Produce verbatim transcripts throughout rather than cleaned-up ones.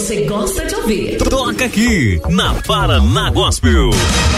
você gosta de ouvir. Toca aqui, na Paraná Gospel.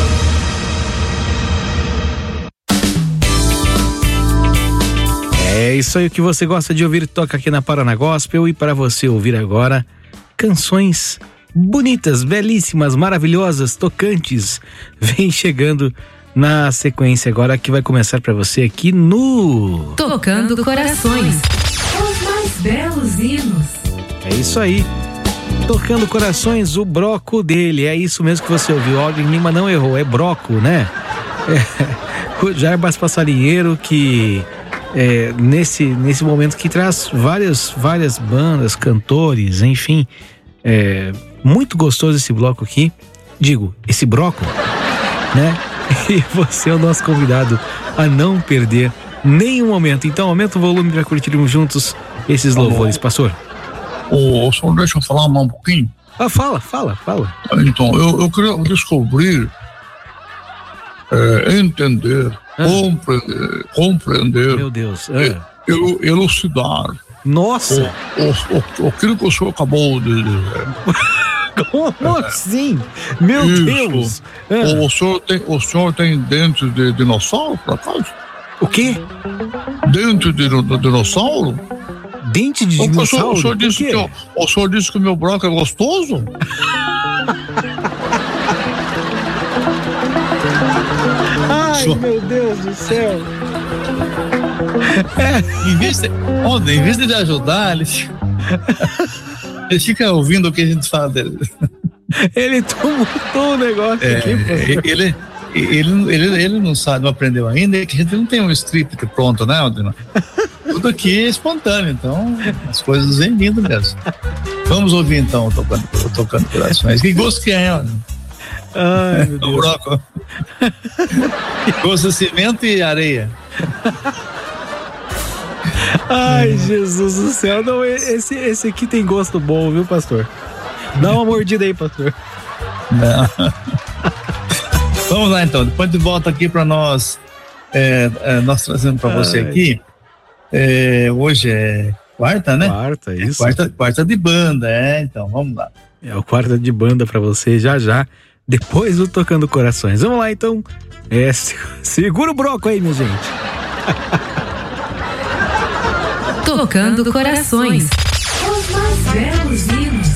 É isso aí, o que você gosta de ouvir toca aqui na Paraná Gospel. E para você ouvir agora, canções bonitas, belíssimas, maravilhosas, tocantes, vem chegando na sequência agora, que vai começar para você aqui no Tocando Corações, os mais belos hinos. É isso aí, Tocando Corações, o broco dele, é isso mesmo que você ouviu. Aldrin Lima não errou, é broco, né? É, o Jarbas Passarinheiro, que é, nesse, nesse momento que traz várias, várias bandas, cantores, enfim, é muito gostoso esse bloco aqui, digo, esse broco, né? E você é o nosso convidado a não perder nenhum momento. Então aumenta o volume para curtirmos juntos esses louvores, pastor. Ô, oh, só deixa eu falar mais um pouquinho. Ah, fala, fala, fala. Então, eu, eu queria descobrir, é, entender, ah. compreender, compreender, meu Deus, ah. e, elucidar. Nossa! O, o, o, aquilo que o senhor acabou de dizer. Como assim? Meu Isso. Deus! Ah. O, senhor tem, o senhor tem dente de dinossauro, por acaso? O quê? Dente de, de dinossauro? Dente de dinossauro? O senhor, o senhor, disse, que, o, o senhor disse que o meu broco é gostoso? Ai, senhor... meu Deus do céu! É. Em vez de, ontem, em vez de ele ajudar, ele fica, ele fica ouvindo o que a gente fala dele. Ele tumultou o negócio é, aqui, ele, ele, ele, ele, ele não sabe, não aprendeu ainda, é que a gente não tem um script pronto, né, Aldino? Tudo aqui é espontâneo, então as coisas vêm vindo mesmo. Vamos ouvir então, tocando, tocando corações. Que gosto que é, Aldino? Ai, meu Deus. O broco. Gosto de cimento e areia. Ai, Jesus do céu. Não, esse, esse aqui tem gosto bom, viu, pastor? Dá uma mordida aí, pastor. Não. Vamos lá, então. Depois de volta aqui para nós, é, é, nós trazendo para você aqui. É, hoje é quarta, né? Quarta, isso. É quarta, quarta de banda, é. Então, vamos lá. É o quarta de banda para você já já. Depois do Tocando Corações. Vamos lá, então. É, segura o broco aí, minha gente. Tocando Corações, os mais belos hinos.